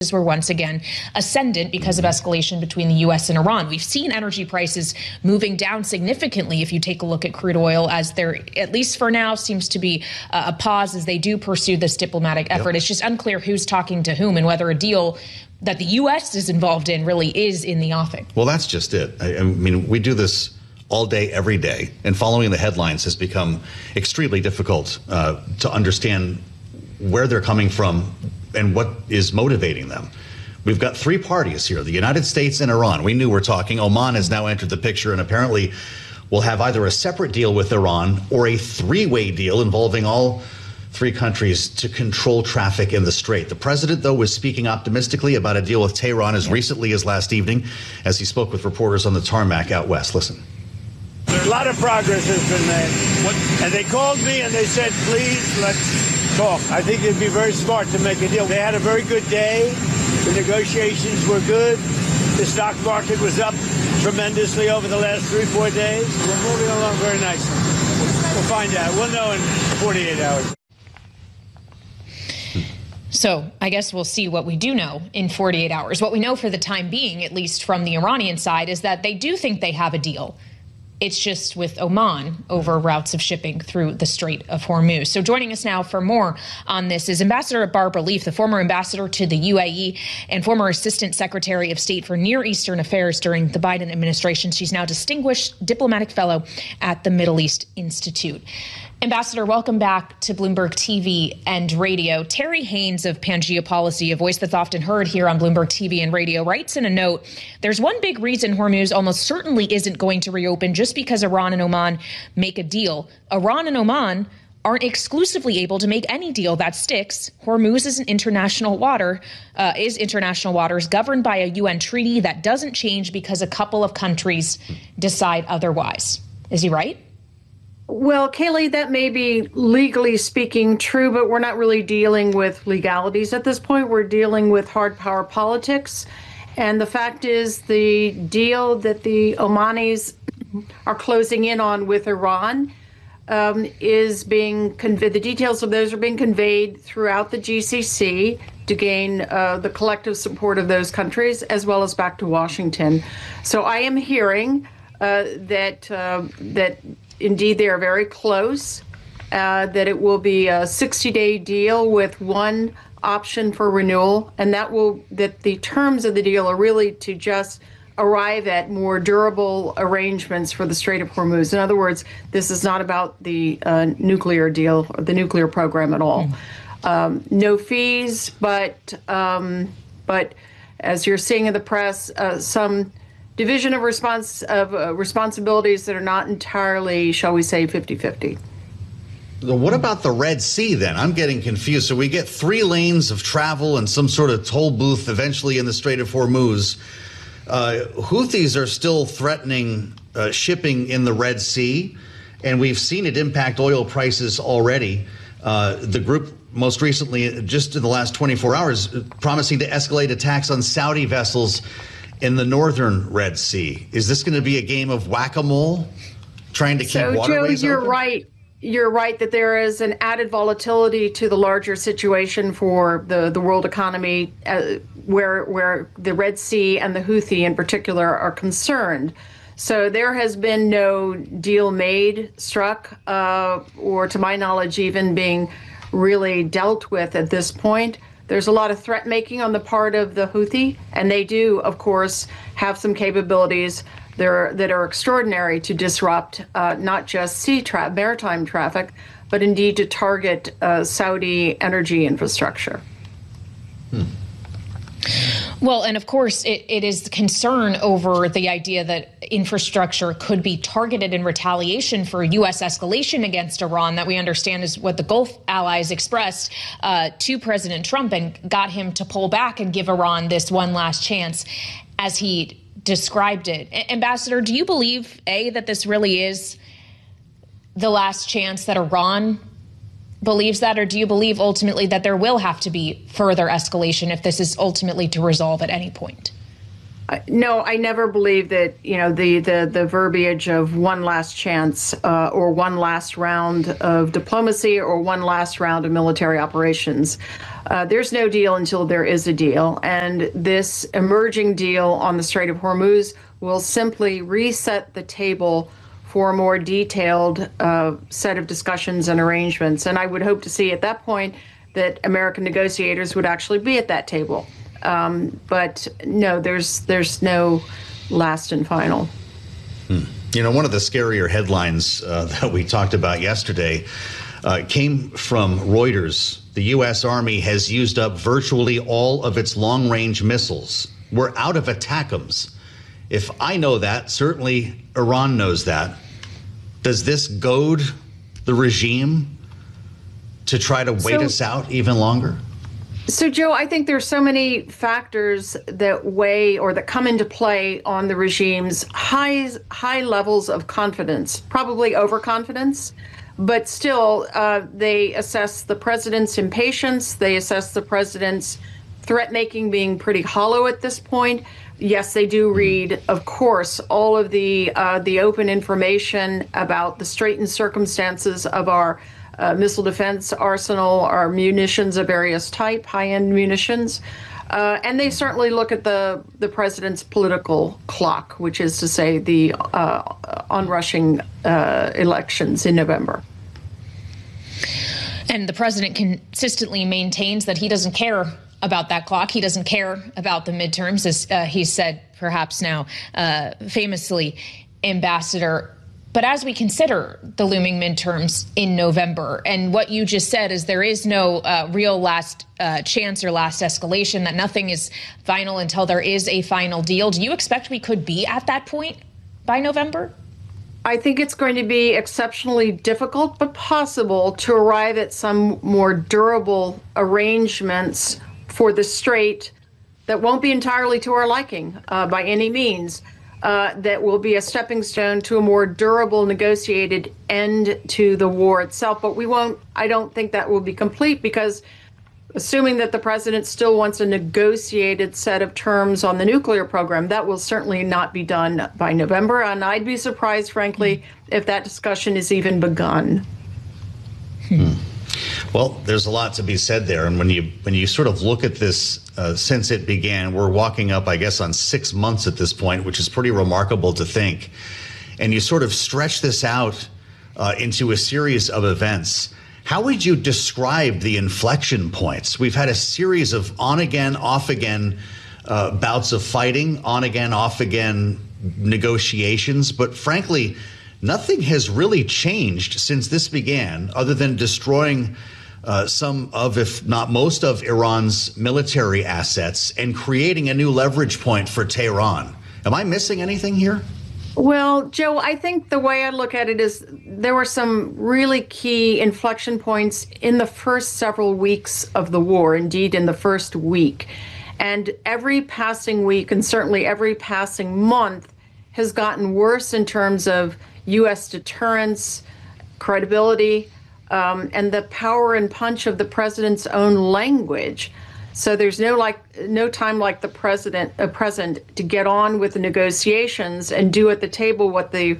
were once again ascendant because of escalation between the U.S. and Iran. We've seen energy prices moving down significantly if you take a look at crude oil, as there, at least for now, seems to be a pause as they do pursue this diplomatic effort. Yep. It's just unclear who's talking to whom and whether a deal that the U.S. is involved in really is in the offing. Well, that's just it. I mean, we do this all day, every day, and following the headlines has become extremely difficult to understand where they're coming from and what is motivating them. We've got three parties here, the United States and Iran. We knew we're talking. Oman has now entered the picture and apparently will have either a separate deal with Iran or a three-way deal involving all three countries to control traffic in the Strait. The president, though, was speaking optimistically about a deal with Tehran as recently as last evening as he spoke with reporters on the tarmac out west. Listen. A lot of progress has been made. And they called me and they said, please, let's talk. I think it'd be very smart to make a deal. They had a very good day. The negotiations were good. The stock market was up tremendously over the last 3-4 days. We're moving along very nicely. We'll find out. We'll know in 48 hours. So I guess we'll see what we do know in 48 hours. What we know for the time being, at least from the Iranian side, is that they do think they have a deal. It's just with Oman over routes of shipping through the Strait of Hormuz. So joining us now for more on this is Ambassador Barbara Leaf, the former ambassador to the UAE and former Assistant Secretary of State for Near Eastern Affairs during the Biden administration. She's now Distinguished Diplomatic Fellow at the Middle East Institute. Ambassador, welcome back to Bloomberg TV and radio. Terry Haynes of Pangea Policy, a voice that's often heard here on Bloomberg TV and radio, writes in a note, there's one big reason Hormuz almost certainly isn't going to reopen just because Iran and Oman make a deal. Iran and Oman aren't exclusively able to make any deal that sticks. Hormuz is international waters governed by a UN treaty that doesn't change because a couple of countries decide otherwise. Is he right? Well, Kayleigh, that may be legally speaking true, but we're not really dealing with legalities at this point. We're dealing with hard power politics. And the fact is the deal that the Omanis are closing in on with Iran is being conveyed. The details of those are being conveyed throughout the GCC to gain the collective support of those countries, as well as back to Washington. So I am hearing that indeed they are very close, that it will be a 60-day deal with one option for renewal, and that the terms of the deal are really to just arrive at more durable arrangements for the Strait of Hormuz. In other words, this is not about the nuclear deal or the nuclear program at all. No fees, but as you're seeing in the press, some division of responsibilities that are not entirely, shall we say, 50-50. What about the Red Sea, then? I'm getting confused. So we get 3 lanes of travel and some sort of toll booth eventually in the Strait of Hormuz. Houthis are still threatening shipping in the Red Sea, and we've seen it impact oil prices already. The group most recently, just in the last 24 hours, promising to escalate attacks on Saudi vessels in the northern Red Sea. Is this going to be a game of whack-a-mole, trying to keep waterways Joe, you're open? right. You're right that there is an added volatility to the larger situation for the world economy, where the Red Sea and the Houthi in particular are concerned. So there has been no deal struck, or to my knowledge, even being really dealt with at this point. There's a lot of threat making on the part of the Houthi, and they do, of course, have some capabilities that are extraordinary to disrupt not just maritime traffic, but indeed to target Saudi energy infrastructure. Well, and of course, it is concern over the idea that infrastructure could be targeted in retaliation for U.S. escalation against Iran, that we understand is what the Gulf allies expressed to President Trump and got him to pull back and give Iran this one last chance, as he described it. Ambassador, do you believe, A, that this really is the last chance, that Iran believes that, or do you believe ultimately that there will have to be further escalation if this is ultimately to resolve at any point? No, I never believe that, the verbiage of one last chance or one last round of diplomacy or one last round of military operations. There's no deal until there is a deal. And this emerging deal on the Strait of Hormuz will simply reset the table for a more detailed set of discussions and arrangements. And I would hope to see at that point that American negotiators would actually be at that table. But no, there's no last and final. One of the scarier headlines that we talked about yesterday came from Reuters. The U.S. Army has used up virtually all of its long-range missiles. We're out of ATACMS. If I know that, certainly Iran knows that. Does this goad the regime to try to wait us out even longer? So, Joe, I think there's so many factors that weigh or that come into play on the regime's high levels of confidence, probably overconfidence. But still, they assess the president's impatience. They assess the president's threat making being pretty hollow at this point. Yes, they do read, of course, all of the open information about the straitened circumstances of our missile defense arsenal, our munitions of various type, high-end munitions. And they certainly look at the president's political clock, which is to say the onrushing elections in November. And the president consistently maintains that he doesn't care about that clock. He doesn't care about the midterms, as he said, perhaps now famously, Ambassador. But as we consider the looming midterms in November, and what you just said is there is no real last chance or last escalation, that nothing is final until there is a final deal. Do you expect we could be at that point by November? I think it's going to be exceptionally difficult, but possible to arrive at some more durable arrangements for the Strait that won't be entirely to our liking by any means. That will be a stepping stone to a more durable negotiated end to the war itself. But I don't think that will be complete, because assuming that the president still wants a negotiated set of terms on the nuclear program, that will certainly not be done by November. And I'd be surprised, frankly, if that discussion is even begun. Well, there's a lot to be said there. And when you sort of look at this since it began, we're walking up, I guess, on 6 months at this point, which is pretty remarkable to think. And you sort of stretch this out into a series of events. How would you describe the inflection points? We've had a series of on-again, off-again bouts of fighting, on-again, off-again negotiations. But frankly, nothing has really changed since this began, other than destroying some of, if not most of, Iran's military assets and creating a new leverage point for Tehran. Am I missing anything here? Well, Joe, I think the way I look at it is there were some really key inflection points in the first several weeks of the war, indeed in the first week. And every passing week, and certainly every passing month, has gotten worse in terms of U.S. deterrence, credibility, and the power and punch of the president's own language. So there's no time like the present to get on with the negotiations and do at the table what the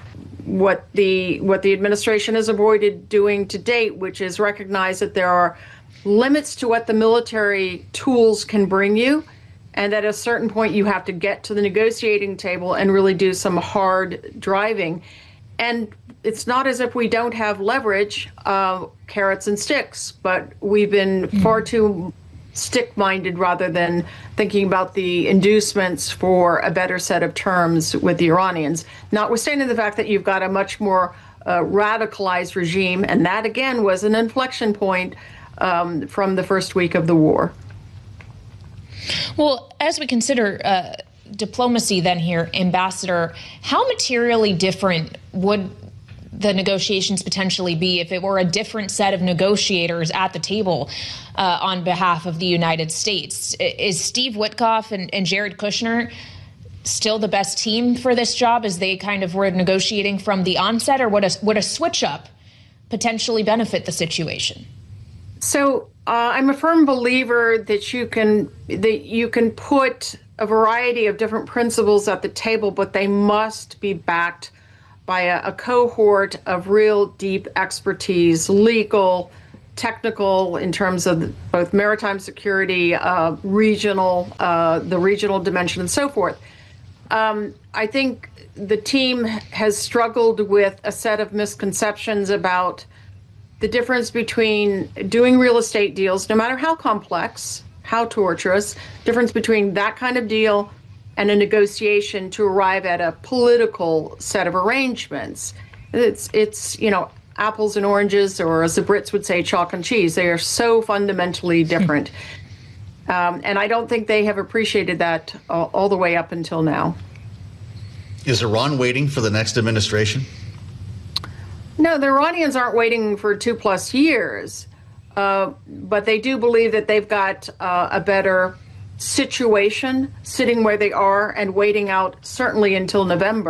administration has avoided doing to date, which is recognize that there are limits to what the military tools can bring you, and at a certain point you have to get to the negotiating table and really do some hard driving. And it's not as if we don't have leverage, carrots and sticks, but we've been far too stick-minded rather than thinking about the inducements for a better set of terms with the Iranians, notwithstanding the fact that you've got a much more radicalized regime. And that, again, was an inflection point from the first week of the war. Well, as we consider diplomacy then here, Ambassador, how materially different would the negotiations potentially be if it were a different set of negotiators at the table on behalf of the United States? Is Steve Witkoff and Jared Kushner still the best team for this job, as they kind of were negotiating from the onset, or would a switch up potentially benefit the situation? So I'm a firm believer that you can put a variety of different principles at the table, but they must be backed by a cohort of real deep expertise, legal, technical, in terms of both maritime security, the regional dimension, and so forth. I think the team has struggled with a set of misconceptions about the difference between doing real estate deals, no matter how complex, how torturous, difference between that kind of deal and a negotiation to arrive at a political set of arrangements. It's apples and oranges, or as the Brits would say, chalk and cheese. They are so fundamentally different. And I don't think they have appreciated that all the way up until now. Is Iran waiting for the next administration? No, the Iranians aren't waiting for 2+ years, but they do believe that they've got a better situation sitting where they are and waiting out certainly until November.